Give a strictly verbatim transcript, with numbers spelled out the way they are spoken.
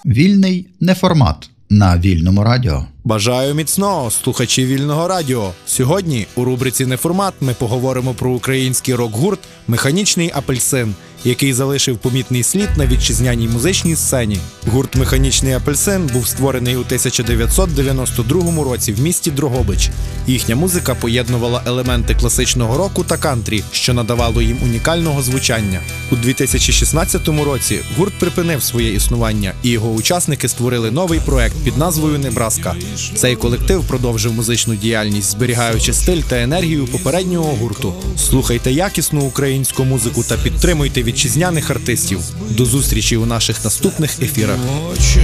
Вільний неформат на Вільному радіо. Бажаю міцного, слухачі Вільного радіо. Сьогодні у рубриці «Неформат» ми поговоримо про український рок-гурт «Механічний апельсин», який залишив помітний слід на вітчизняній музичній сцені. Гурт «Механічний апельсин» був створений у тисяча дев'ятсот дев'яносто другому році в місті Дрогобич. Їхня музика поєднувала елементи класичного року та кантрі, що надавало їм унікального звучання. У дві тисячі шістнадцятому році гурт припинив своє існування, і його учасники створили новий проект під назвою «Небраска». Цей колектив продовжив музичну діяльність, зберігаючи стиль та енергію попереднього гурту. Слухайте якісну українську музику та підтримуйте вітчизняних артистів. До зустрічі у наших наступних ефірах.